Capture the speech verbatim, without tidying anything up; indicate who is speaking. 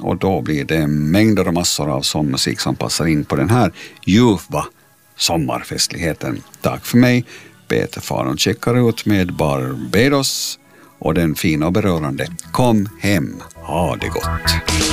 Speaker 1: och då blir det mängder och massor av sån musik som passar in på den här ljuva sommarfestligheten. Tack för mig. Peter Faron checkar ut med Barbados och den fina och berörande Kom hem, ha det gott.